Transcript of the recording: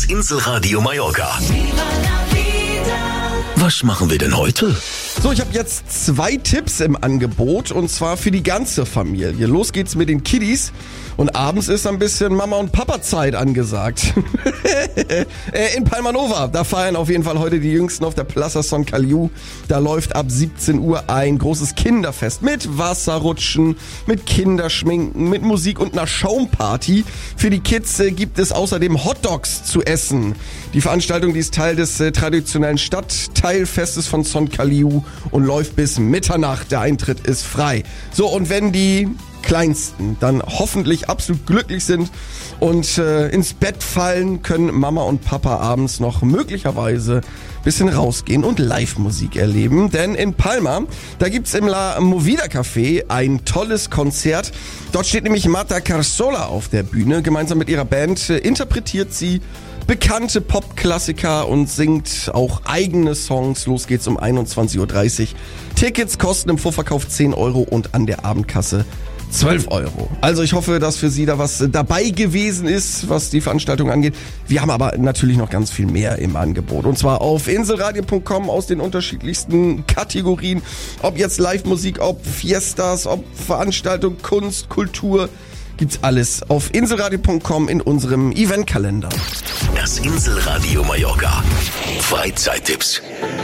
Inselradio Mallorca. Was machen wir denn heute? So, ich habe jetzt 2 Tipps im Angebot und zwar für die ganze Familie. Los geht's mit den Kiddies und abends ist ein bisschen Mama- und Papa-Zeit angesagt. In Palma Nova, da feiern auf jeden Fall heute die Jüngsten auf der Plaza Son Caliu. Da läuft ab 17 Uhr ein großes Kinderfest mit Wasserrutschen, mit Kinderschminken, mit Musik und einer Schaumparty. Für die Kids gibt es außerdem Hotdogs zu essen. Die Veranstaltung, die ist Teil des traditionellen Stadtteilfestes von Son Caliu und läuft bis Mitternacht. Der Eintritt ist frei. So, und wenn die Kleinsten dann hoffentlich absolut glücklich sind und ins Bett fallen, können Mama und Papa abends noch möglicherweise ein bisschen rausgehen und Live-Musik erleben. Denn in Palma, da gibt's im La Movida Café ein tolles Konzert. Dort steht nämlich Marta Carzola auf der Bühne. Gemeinsam mit ihrer Band interpretiert sie bekannte Pop-Klassiker und singt auch eigene Songs. Los geht's um 21.30 Uhr. Tickets kosten im Vorverkauf 10 Euro und an der Abendkasse 12 Euro. Also ich hoffe, dass für Sie da was dabei gewesen ist, was die Veranstaltung angeht. Wir haben aber natürlich noch ganz viel mehr im Angebot. Und zwar auf inselradio.com aus den unterschiedlichsten Kategorien. Ob jetzt Live-Musik, ob Fiestas, ob Veranstaltung, Kunst, Kultur. Gibt's alles auf inselradio.com in unserem Eventkalender. Das Inselradio Mallorca. Freizeittipps.